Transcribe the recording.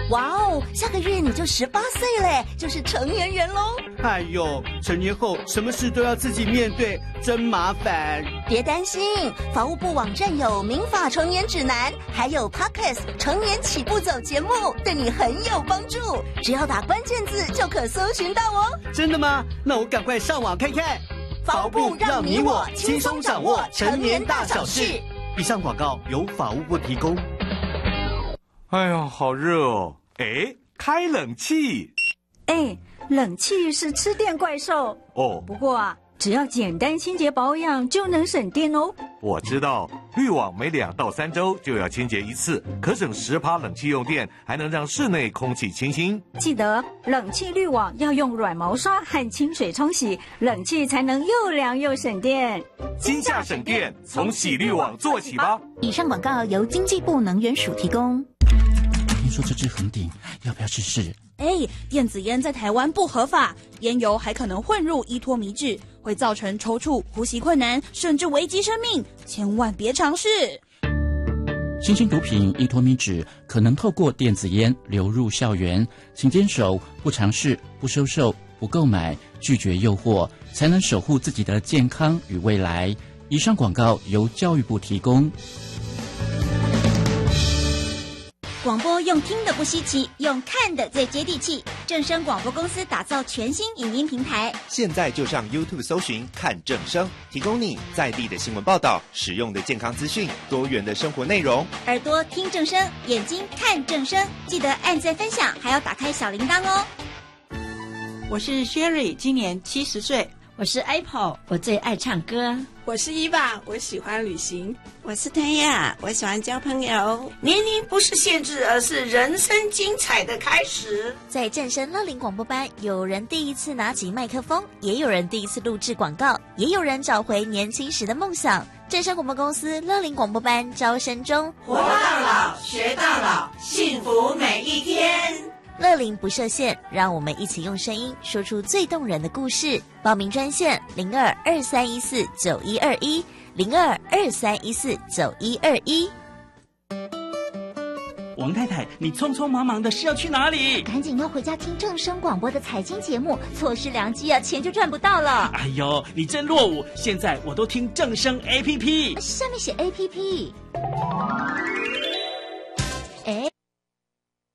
哇哦，下个月你就18岁嘞，就是成年人喽。 哎呦，成年后什么事都要自己面对，真麻烦。 别担心，法务部网站有民法成年指南，还有 Podcast 成年起步走节目，对你很有帮助。只要打关键字就可搜寻到哦。 真的吗？那我赶快上网看看。 法务部让你我轻松掌握成年大小事。 以上广告由法务部提供。 哎呀，好热哦！哎，开冷气。 哎，冷气是吃电怪兽哦。 不过啊，只要简单清洁保养就能省电哦。 我知道，滤网每2到3周就要清洁一次，可省10%冷气用电，还能让室内空气清新。 记得冷气滤网要用软毛刷和清水冲洗，冷气才能又凉又省电。 今夏省电，从洗滤网做起吧。 以上广告由经济部能源署提供。 听说这支很顶，要不要试试？ 电子烟在台湾不合法，烟油还可能混入依托醚质，会造成抽搐、呼吸困难，甚至危及生命，千万别尝试。 新型毒品依托醚质可能透过电子烟流入校园，请坚守不尝试、不收受、不购买、拒绝诱惑，才能守护自己的健康与未来。以上广告由教育部提供。 广播用听的不稀奇，用看的最接地气。正声广播公司打造全新影音平台， 现在就上 YouTube 搜寻看正声，提供你在地的新闻报道、实用的健康资讯、多元的生活内容。 耳朵听正声，眼睛看正声，记得按赞分享，还要打开小铃铛哦。 我是 Sherry， 今年70岁。 我是 Apple， 我最爱唱歌。 我是伊娃，我喜欢旅行。 我是谭雅，我喜欢交朋友。 年龄不是限制，而是人生精彩的开始。 在正声乐龄广播班，有人第一次拿起麦克风，也有人第一次录制广告，也有人找回年轻时的梦想。正声广播公司乐龄广播班招生中， 活到老，学到老，幸福每一天。 乐龄不设限，让我们一起用声音说出最动人的故事。报名专线02-2314-9121，02-2314-9121。 王太太，你匆匆忙忙的是要去哪里？ 赶紧要回家听正声广播的财经节目，错失良机啊，钱就赚不到了。 哎呦，你真落伍！现在我都听正声 APP， 下面写 APP。